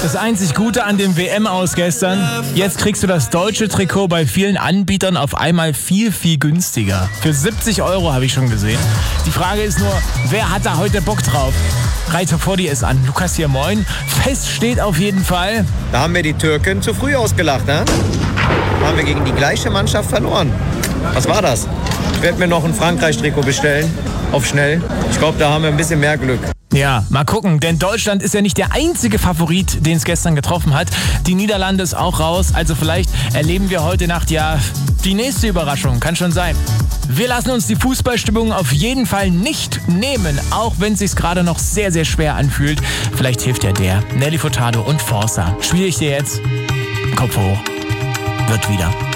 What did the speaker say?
Das einzig Gute an dem WM-Aus gestern, jetzt kriegst du das deutsche Trikot bei vielen Anbietern auf einmal viel, viel günstiger. Für 70 € habe ich schon gesehen. Die Frage ist nur, wer hat da heute Bock drauf? Reiter vor dir ist an. Lukas hier, moin. Fest steht auf jeden Fall. Da haben wir die Türken zu früh ausgelacht, ne? Da haben wir gegen die gleiche Mannschaft verloren. Was war das? Ich werde mir noch ein Frankreich-Trikot bestellen. Auf schnell. Ich glaube, da haben wir ein bisschen mehr Glück. Ja, mal gucken, denn Deutschland ist ja nicht der einzige Favorit, den es gestern getroffen hat. Die Niederlande ist auch raus, also vielleicht erleben wir heute Nacht ja die nächste Überraschung, kann schon sein. Wir lassen uns die Fußballstimmung auf jeden Fall nicht nehmen, auch wenn es sich gerade noch sehr, sehr schwer anfühlt. Vielleicht hilft ja der Nelly Furtado und Forza. Spiele ich dir jetzt? Kopf hoch. Wird wieder.